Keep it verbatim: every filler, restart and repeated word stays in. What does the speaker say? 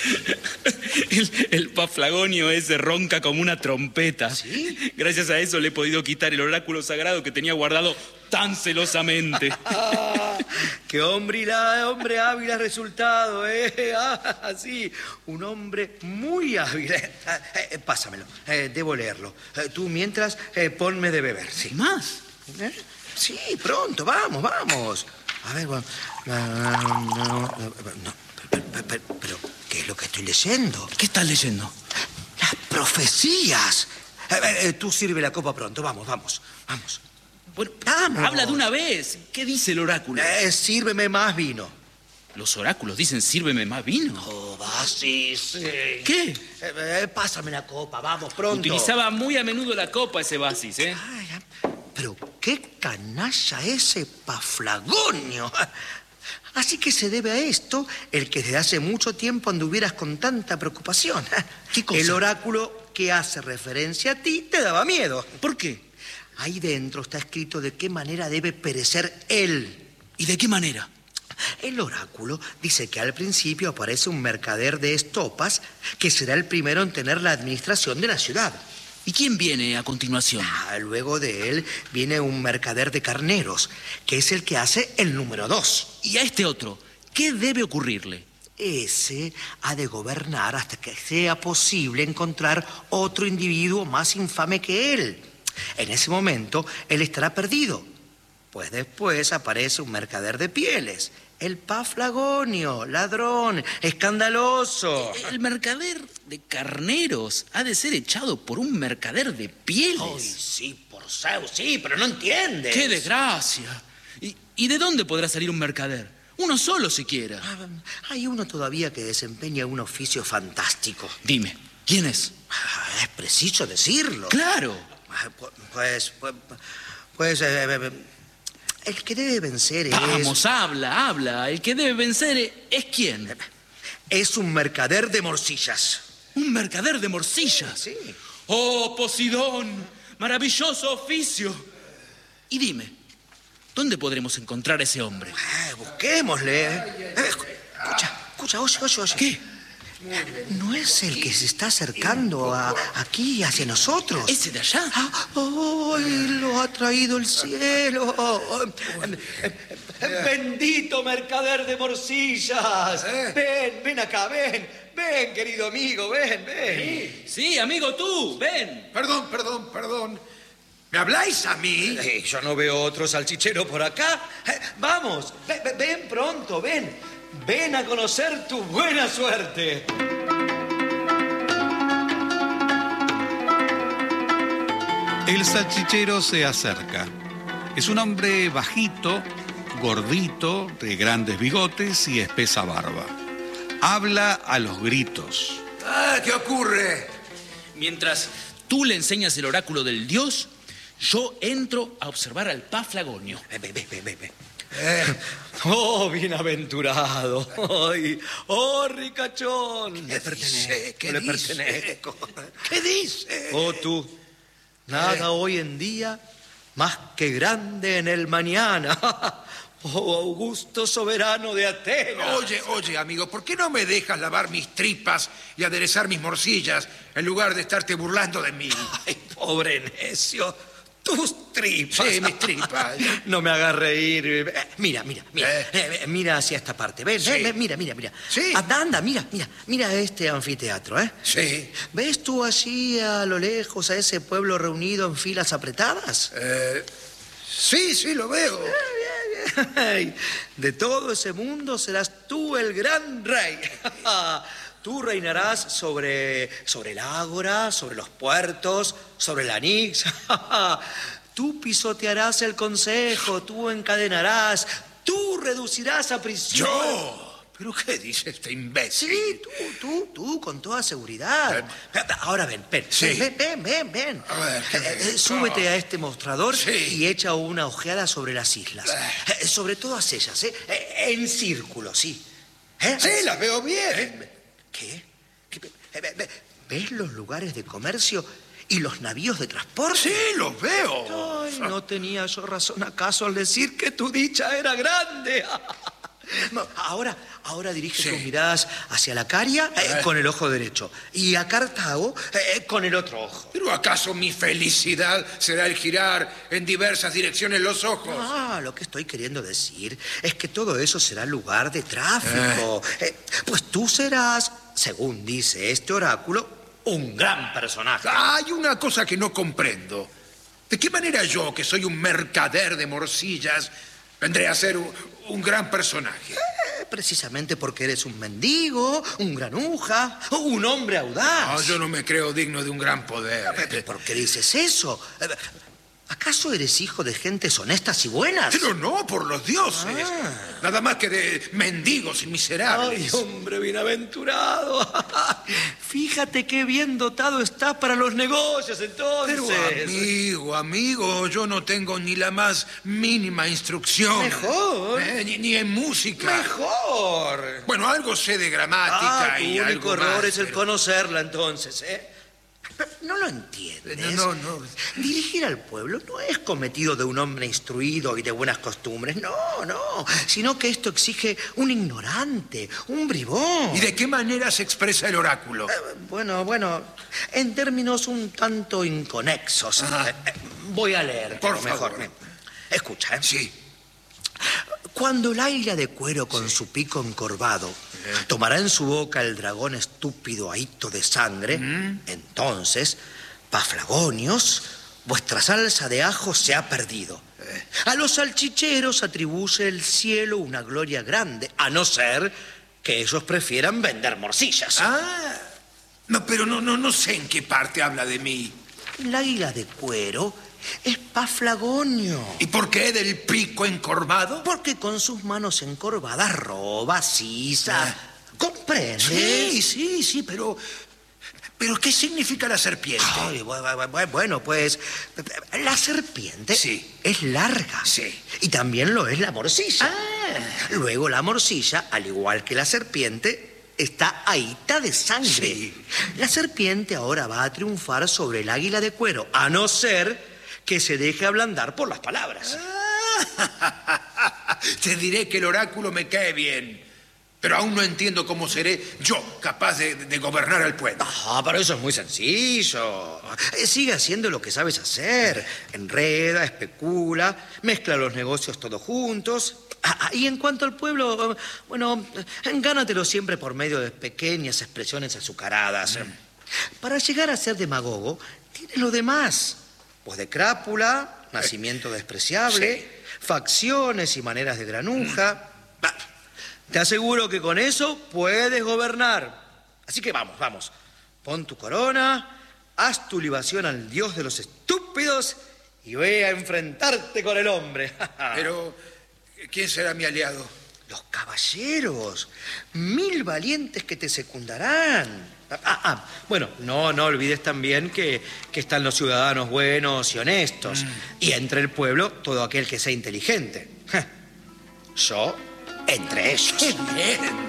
El, el Paflagonio ese ronca como una trompeta. ¿Sí? Gracias a eso le he podido quitar el oráculo sagrado que tenía guardado tan celosamente. ¡Qué hombre, y la, hombre hábil ha resultado, eh! Ah, sí, un hombre muy hábil. Eh, eh, pásamelo, eh, debo leerlo. Eh, tú mientras, eh, ponme de beber, ¿sí? ¿Más? ¿Eh? Sí, pronto, vamos, vamos. A ver, bueno... No, no, no, pero, pero, pero, ¿qué es lo que estoy leyendo? ¿Qué estás leyendo? Las profecías. Eh, eh, tú sirve la copa pronto, vamos, vamos, vamos. Bueno, vamos. Habla de una vez. ¿Qué dice el oráculo? Eh, sírveme más vino. Los oráculos dicen sírveme más vino. Oh, va, sí, sí. ¿Qué? Eh, eh, pásame la copa, vamos, pronto. Utilizaba muy a menudo la copa ese Basis, ¿eh? Ay, pero qué canalla ese Paflagonio. Así que se debe a esto el que desde hace mucho tiempo anduvieras con tanta preocupación. ¿Qué cosa? El oráculo que hace referencia a ti te daba miedo. ¿Por qué? Ahí dentro está escrito de qué manera debe perecer él. ¿Y de qué manera? El oráculo dice que al principio aparece un mercader de estopas que será el primero en tener la administración de la ciudad. ¿Y quién viene a continuación? Ah, luego de él viene un mercader de carneros, que es el que hace el número dos. ¿Y a este otro? ¿Qué debe ocurrirle? Ese ha de gobernar hasta que sea posible encontrar otro individuo más infame que él. En ese momento, él estará perdido, pues después aparece un mercader de pieles, el Paflagonio, ladrón, escandaloso. El mercader de carneros ha de ser echado por un mercader de pieles. Ay, sí, por Zeus, sí, pero no entiendes. ¡Qué desgracia! ¿Y, ¿Y de dónde podrá salir un mercader? Uno solo siquiera. Ah, hay uno todavía que desempeña un oficio fantástico. Dime, ¿quién es? Ah, es preciso decirlo. ¡Claro! Pues, pues, pues, eh, eh, el que debe vencer es... Vamos, habla, habla. El que debe vencer es ¿quién? Es un mercader de morcillas. ¿Un mercader de morcillas? Sí. ¡Oh, Posidón! ¡Maravilloso oficio! Y dime, ¿dónde podremos encontrar a ese hombre? Eh, busquémosle. Eh, escucha, escucha, oye, oye, oye. ¿Qué? ¿No es el que se está acercando a, aquí hacia nosotros? ¿Ese de allá? ¡Ay, lo ha traído el cielo! ¡Bendito mercader de morcillas! Ven, ven acá, ven. Ven, querido amigo, ven, ven. Sí, sí, amigo, tú, ven. Perdón, perdón, perdón. ¿Me habláis a mí? Eh, yo no veo otro salchichero por acá. Eh, vamos, ven, ven pronto, ven. Ven a conocer tu buena suerte. El salchichero se acerca. Es un hombre bajito, gordito, de grandes bigotes y espesa barba. Habla a los gritos. Ah, ¿qué ocurre? Mientras tú le enseñas el oráculo del dios, yo entro a observar al Paflagonio. Ven, ven, ven, ven, ven. Eh, Oh, bienaventurado. Ay, oh, ricachón. ¿Qué dice? ¿Qué le dice? pertenezco. ¿Qué dice? Oh, tú, nada Eh. hoy en día más que grande en el mañana. Oh, augusto soberano de Atenas. Oye, oye, amigo, ¿por qué no me dejas lavar mis tripas y aderezar mis morcillas en lugar de estarte burlando de mí? Ay, pobre necio. Tus tripas. Sí, mis tripas. No me hagas reír. Eh, Mira, mira, mira. Eh. Eh, eh, mira hacia esta parte. Ven, Sí. ven, ven, mira, mira, mira. Sí. Anda, anda, mira, mira. Mira este anfiteatro, ¿eh? Sí. ¿Ves tú allí a lo lejos a ese pueblo reunido en filas apretadas? Eh, sí, sí, lo veo. Ay, de todo ese mundo serás tú el gran rey. Tú reinarás sobre, sobre el ágora, sobre los puertos, sobre la Nix. Tú pisotearás el consejo, tú encadenarás, tú reducirás a prisión. ¿Yo? ¿Pero qué dice este imbécil? Sí, tú, tú, tú, con toda seguridad. Ahora ven, ven, Sí. ven, ven, ven, ven. A ver, ¿qué Eh, eh, ves? súbete a este mostrador Sí. y echa una ojeada sobre las islas. Eh, sobre todas ellas, ¿eh? Eh, En círculo, sí. ¿Eh? Sí, las veo bien. ¿Qué? ¿Qué? Eh, ve- ve- ¿Ves los lugares de comercio y los navíos de transporte? Sí, los veo. Ay, no tenía yo razón acaso al decir que tu dicha era grande. Ahora, ahora dirige Sí. tus miradas hacia la Caria eh, Eh. con el ojo derecho y a Cartago eh, con el otro ojo. ¿Pero acaso mi felicidad será el girar en diversas direcciones los ojos? Ah, lo que estoy queriendo decir es que todo eso será lugar de tráfico. Eh, pues tú serás, según dice este oráculo, un gran personaje. Hay una cosa que no comprendo. ¿De qué manera yo, que soy un mercader de morcillas, vendré a ser un, un gran personaje? Eh, precisamente porque eres un mendigo, un granuja, un hombre audaz. No, yo no me creo digno de un gran poder. ¿Pero ¿Por qué dices eso? Eh, ¿Acaso eres hijo de gentes honestas y buenas? Pero no, por los dioses. Ah. Nada más que de mendigos y Ay, miserables. hombre bienaventurado. Fíjate qué bien dotado estás para los negocios, entonces. Pero amigo, amigo, yo no tengo ni la más mínima instrucción. Mejor. Eh, ni, ni en música. Mejor. Bueno, algo sé de gramática Ah, tu y único algo error más, es el pero- conocerla, entonces, ¿eh? Pero no lo entiendes. No, no, no. Dirigir al pueblo no es cometido de un hombre instruido y de buenas costumbres. No, no. Sino que esto exige un ignorante, un bribón. ¿Y de qué manera se expresa el oráculo? Eh, Bueno, bueno, en términos un tanto inconexos. Ajá. Eh, eh, Voy a leer, Por mejor. favor. Escucha, ¿eh? Sí. Cuando el águila de cuero con su pico encorvado tomará en su boca el dragón estúpido ahito de sangre, entonces, Paflagonios, vuestra salsa de ajo se ha perdido. A los salchicheros atribuye el cielo una gloria grande, a no ser que ellos prefieran vender morcillas. Ah, no, pero no, no, no sé en qué parte habla de mí. El águila de cuero es Paflagonio. ¿Y por qué del pico encorvado? Porque con sus manos encorvadas roba, sisa. ¿Comprendes? Sí, sí, sí, pero... ¿Pero qué significa la serpiente? Ay, bu- bu- bu- bueno, pues la serpiente Sí. es larga. Sí. Y también lo es la morcilla. Ah. Luego la morcilla, al igual que la serpiente, está ahita de sangre. Sí. La serpiente ahora va a triunfar sobre el águila de cuero, a no ser que se deje ablandar por las palabras. Te diré que el oráculo me cae bien, pero aún no entiendo cómo seré yo capaz de, de gobernar al pueblo. Ah, pero eso es muy sencillo. Eh, Sigue haciendo lo que sabes hacer. Enreda, especula, mezcla los negocios todos juntos. Ah, ah, y en cuanto al pueblo, eh, bueno, eh, gánatelo siempre por medio de pequeñas expresiones azucaradas. Para llegar a ser demagogo, tienes lo demás. Pues de crápula, nacimiento despreciable, facciones y maneras de granuja. Bah, te aseguro que con eso puedes gobernar. Así que vamos, vamos. Pon tu corona, haz tu libación al dios de los estúpidos y ve a enfrentarte con el hombre. Pero, ¿quién será mi aliado? Los caballeros, mil valientes que te secundarán. Ah, ah, bueno, no, no olvides también que, que están los ciudadanos buenos y honestos. Y entre el pueblo, todo aquel que sea inteligente. Yo, entre ellos. ¡Qué bien!